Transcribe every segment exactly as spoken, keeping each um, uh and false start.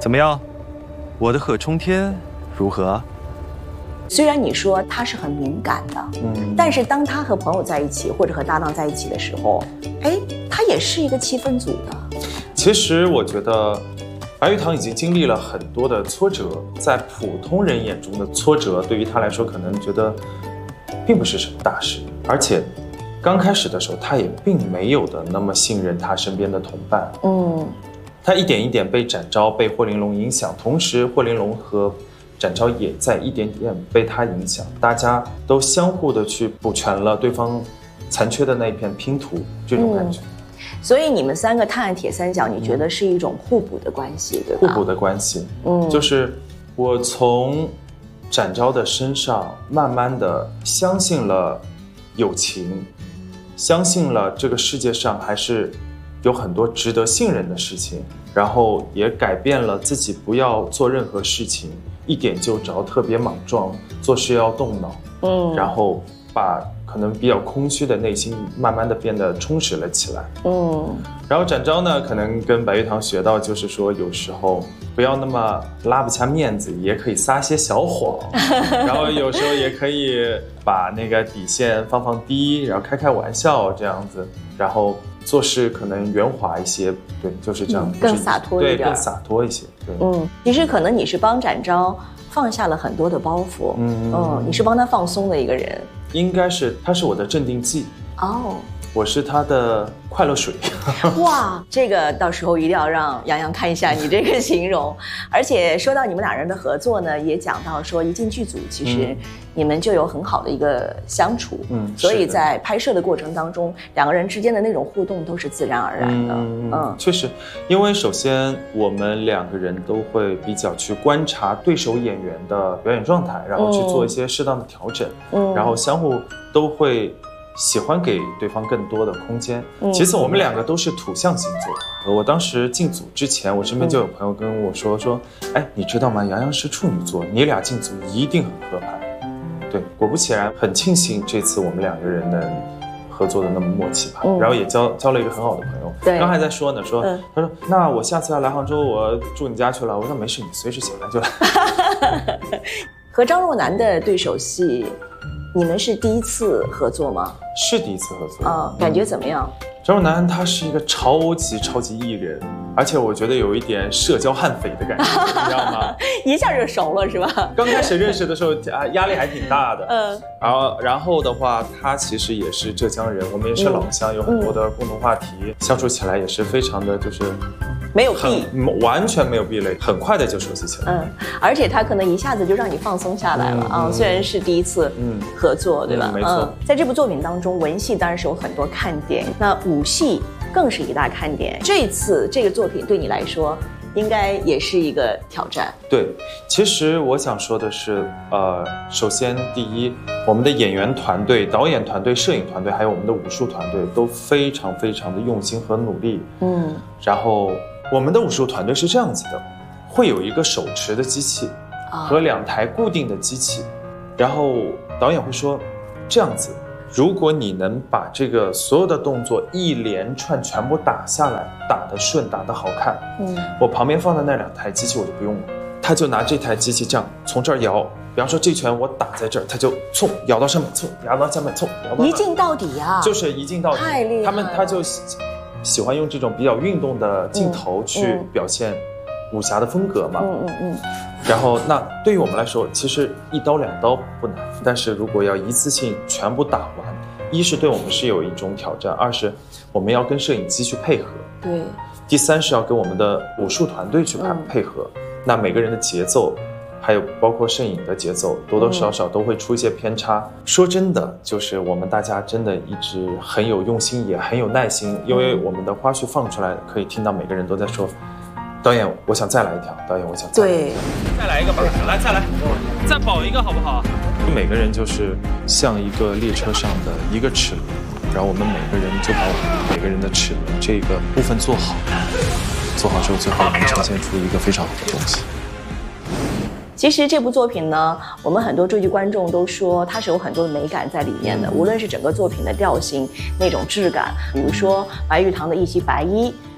怎么样？我的贺冲天如何？ 虽然你说他是很敏感的，嗯，但是当他和朋友在一起或者和搭档在一起的时候，哎，他也是一个气氛组的。 其实我觉得白玉堂已经经历了很多的挫折，在普通人眼中的挫折，对于他来说可能觉得并不是什么大事，而且刚开始的时候，他也并没有的那么信任他身边的同伴，嗯，他一点一点被展昭、被霍玲珑影响，同时霍玲珑和展昭也在一点点被他影响，大家都相互的去补全了对方残缺的那一片拼图，这种感觉。嗯， 所以你们三个探案铁三角，你觉得是一种互补的关系，对吧？ 互补的关系，嗯，就是我从展昭的身上慢慢的相信了友情，相信了这个世界上还是有很多值得信任的事情，然后也改变了自己不要做任何事情一点就着，特别莽撞，做事要动脑，嗯，然后把可能比较空虚的内心慢慢的变得充实了起来，嗯，然后展昭呢，可能跟白玉堂学到就是说，有时候不要那么拉不下面子，也可以撒些小谎，然后有时候也可以把那个底线放放低，然后开开玩笑这样子，然后做事可能圆滑一些，对，就是这样， 嗯，更洒脱一点， 对，更洒脱一些，对， 嗯，其实可能你是帮展昭放下了很多的包袱，嗯嗯，你是帮他放松的一个人， 应该是他是我的镇定剂哦， 我是他的快乐水。 哇，这个到时候一定要让杨洋看一下你这个形容。而且说到你们俩人的合作呢，也讲到说一进剧组，其实你们就有很好的一个相处，嗯，所以在拍摄的过程当中，两个人之间的那种互动都是自然而然的。嗯， 嗯确实，因为首先我们两个人都会比较去观察对手演员的表演状态，然后去做一些适当的调整，嗯，然后相互都会喜欢给对方更多的空间。嗯，其次我们两个都是土象星座，我当时进组之前，我身边就有朋友跟我说说，哎，你知道吗？杨洋是处女座，你俩进组一定很合拍。对，果不其然，很庆幸这次我们两个人能合作的那么默契吧。嗯，然后也交交了一个很好的朋友。对，刚还在说呢，说、嗯、他说那我下次要来杭州，我住你家去了。我说没事，你随时想来就来。 和张若楠的对手戏，你们是第一次合作吗？ 是第一次合作啊、嗯，感觉怎么样？ 张若楠他是一个超级超级艺人，而且我觉得有一点社交悍匪的感觉，你知道吗？ 一下就熟了是吧？ 刚开始认识的时候啊，压力还挺大的。嗯，然后然后的话，他其实也是浙江人，我们也是老乡，嗯、有很多的共同话题，嗯、相处起来也是非常的就是。 没有壁， 完全没有壁垒，很快的就熟悉起来。嗯， 而且他可能一下子就让你放松下来了啊、嗯嗯。虽然是第一次合作，嗯、对吧？ 嗯、没错、嗯。 在这部作品当中，文戏当然是有很多看点，那武戏更是一大看点。这次这个作品对你来说，应该也是一个挑战。 对，其实我想说的是，呃，首先第一，我们的演员团队、导演团队、摄影团队，还有我们的武术团队都非常非常的用心和努力。嗯，然后。我们的武术团队是这样子的，会有一个手持的机器和两台固定的机器，然后导演会说，这样子，如果你能把这个所有的动作一连串全部打下来，打得顺，打得好看，嗯，我旁边放的那两台机器我就不用了，他就拿这台机器这样从这儿摇，比方说这拳我打在这儿，他就冲摇到上面，冲摇到下面，冲摇到一镜到底啊， 就是一镜到底， 太厉害了， 他们他就。喜欢用这种比较运动的镜头去表现武侠的风格嘛，嗯嗯嗯。然后那对于我们来说，其实一刀两刀不难，但是如果要一次性全部打完，一是对我们是有一种挑战，二是我们要跟摄影机去配合， 对。 第三是要跟我们的武术团队去配合，嗯、那每个人的节奏。还有包括摄影的节奏，多多少少都会出一些偏差。嗯、说真的，就是我们大家真的一直很有用心，也很有耐心，因为我们的花絮放出来，可以听到每个人都在说：“导演，我想再来一条。”导演，我想再来一条。 对， 再来一个吧，来再来，再保一个好不好？ 每个人就是像一个列车上的一个齿轮，然后我们每个人就把我们每个人的齿轮这个部分做好，做好之后，最后能呈现出一个非常好的东西。 其实这部作品呢，我们很多追剧观众都说它是有很多的美感在里面的，无论是整个作品的调性、那种质感，比如说白玉堂的一袭白衣，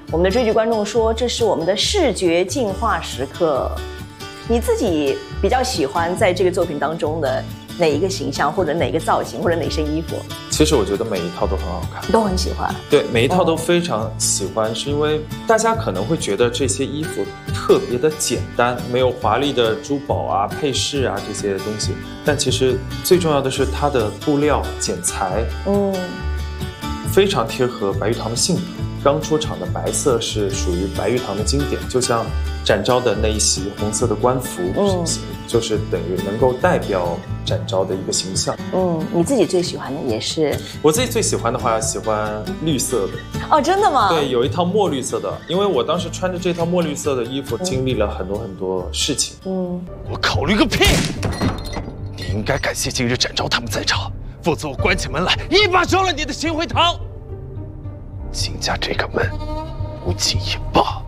我们的追剧观众说这是我们的视觉进化时刻。你自己比较喜欢在这个作品当中的哪一个形象，或者哪个造型，或者哪身衣服？ 其实我觉得每一套都很好看， 都很喜欢。 对，每一套都非常喜欢，是因为大家可能会觉得这些衣服特别的简单，没有华丽的珠宝啊、配饰啊这些东西，但其实最重要的是它的布料、剪裁，嗯，非常贴合白玉堂的性格。刚出场的白色是属于白玉堂的经典，就像展昭的那一袭红色的官服，嗯，就是等于能够代表展昭的一个形象。 嗯，你自己最喜欢的也是？ 我自己最喜欢的话，喜欢绿色的。 哦，真的吗？ 对，有一套墨绿色的，因为我当时穿着这套墨绿色的衣服，经历了很多很多事情。 嗯，我考虑个屁！你应该感谢今日展昭他们在场，否则我关起门来一把烧了你的秦回堂。秦家这个门，无尽也罢。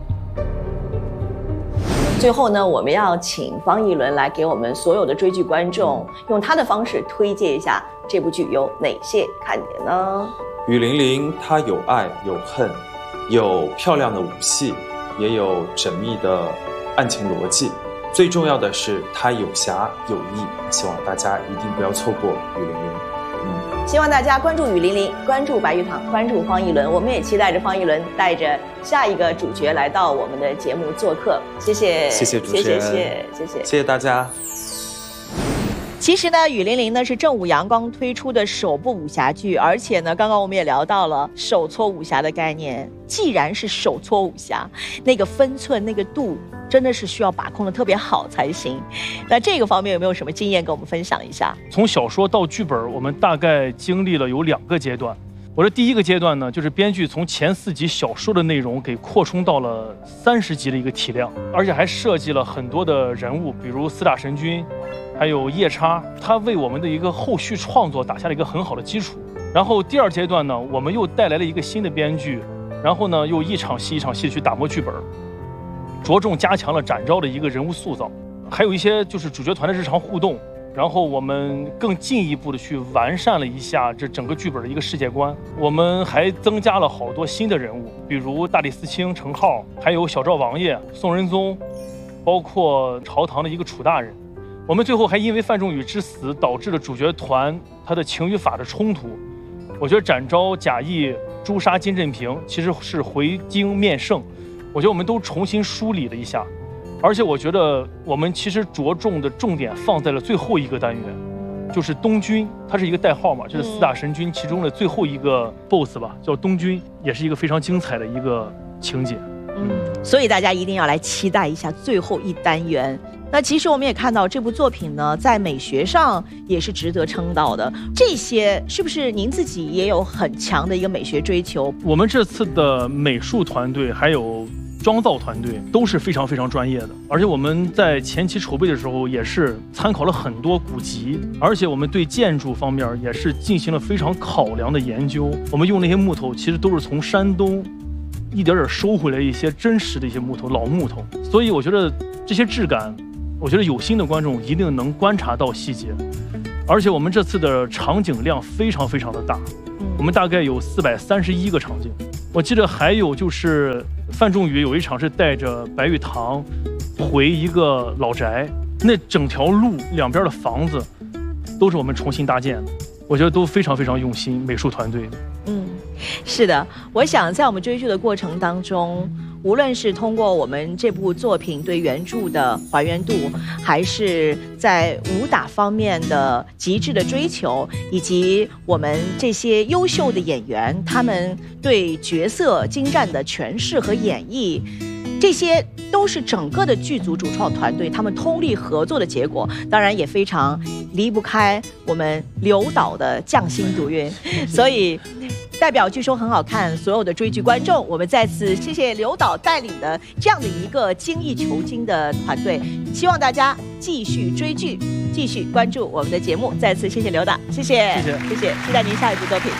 最后呢，我们要请方逸伦来给我们所有的追剧观众，用他的方式推荐一下这部剧有哪些看点呢？ 雨霖铃它有爱有恨，有漂亮的武戏，也有缜密的案情逻辑，最重要的是它有侠有义，希望大家一定不要错过雨霖铃。 希望大家关注雨霖铃，关注白玉堂，关注方逸伦。我们也期待着方逸伦带着下一个主角来到我们的节目做客。谢谢， 谢谢主持人， 谢谢，谢谢， 谢谢大家。 其实呢，雨霖铃呢是正午阳光推出的首部武侠剧，而且呢，刚刚我们也聊到了手搓武侠的概念。既然是手搓武侠，那个分寸、那个度，真的是需要把控的特别好才行。那这个方面有没有什么经验跟我们分享一下？ 从小说到剧本，我们大概经历了有两个阶段。我的第一个阶段呢，就是编剧从前四集小说的内容给扩充到了三十集的一个体量，而且还设计了很多的人物，比如四大神君，还有夜叉，他为我们的一个后续创作打下了一个很好的基础。然后第二阶段呢，我们又带来了一个新的编剧，然后呢又一场戏一场戏去打磨剧本，着重加强了展昭的一个人物塑造，还有一些就是主角团的日常互动。然后我们更进一步的去完善了一下这整个剧本的一个世界观，我们还增加了好多新的人物，比如大理寺卿程浩，还有小赵王爷、宋仁宗，包括朝堂的一个楚大人。我们最后还因为范仲淹之死导致了主角团他的情与法的冲突。我觉得展昭假意诛杀金振平其实是回京面圣，我觉得我们都重新梳理了一下。而且我觉得我们其实着重的重点放在了最后一个单元，就是东军，它是一个代号嘛，就是四大神君其中的最后一个 boss 吧，叫东军，也是一个非常精彩的一个情节。 嗯，所以大家一定要来期待一下最后一单元。那其实我们也看到这部作品呢，在美学上也是值得称道的。这些是不是您自己也有很强的一个美学追求？ 我们这次的美术团队还有妆造团队都是非常非常专业的，而且我们在前期筹备的时候也是参考了很多古籍，而且我们对建筑方面也是进行了非常考量的研究。我们用那些木头其实都是从山东一点点收回来一些真实的一些木头，老木头，所以我觉得这些质感，我觉得有心的观众一定能观察到细节。而且我们这次的场景量非常非常的大，我们大概有四百三十一个场景。我记得还有就是范仲淹有一场是带着白玉堂回一个老宅，那整条路两边的房子都是我们重新搭建的，我觉得都非常非常用心，美术团队。 嗯，是的，我想在我们追剧的过程当中，无论是通过我们这部作品对原著的还原度，还是在武打方面的极致的追求，以及我们这些优秀的演员他们对角色精湛的诠释和演绎，这些都是整个的剧组主创团队他们通力合作的结果。当然也非常离不开我们刘导的匠心独运，所以代表据说很好看所有的追剧观众，我们再次谢谢刘导带领的这样的一个精益求精的团队，希望大家继续追剧，继续关注我们的节目。再次谢谢刘导，谢谢， 谢谢， 谢谢，期待您下一部作品。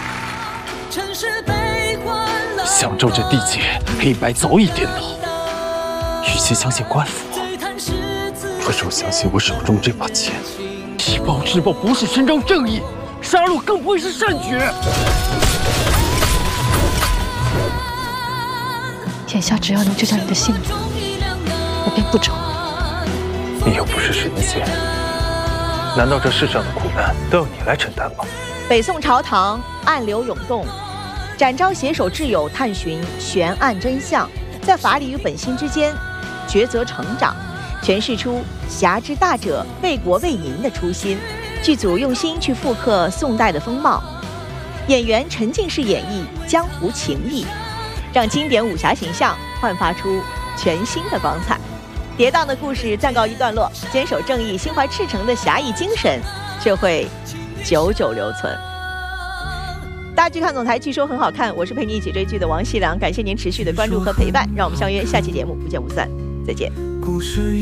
想照着地界黑白早已颠倒，与其相信官府，不如相信我手中这把剑。以暴制暴不是伸张正义，杀戮更不会是善举。 眼下只要能救下你的性命，我便不走。 你又不是神仙，难道这世上的苦难都要你来承担吗？ 北宋朝堂暗流涌动，展昭携手挚友探寻悬案真相，在法理与本心之间抉择成长，诠释出侠之大者为国为民的初心。剧组用心去复刻宋代的风貌，演员沉浸式演绎江湖情谊，让经典武侠形象焕发出全新的光彩。跌宕的故事暂告一段落，坚守正义、心怀赤诚的侠义精神却会久久留存。大剧看总台，据说很好看，我是陪你一起追剧的王熙良，感谢您持续的关注和陪伴，让我们相约下期节目不见不散，再见。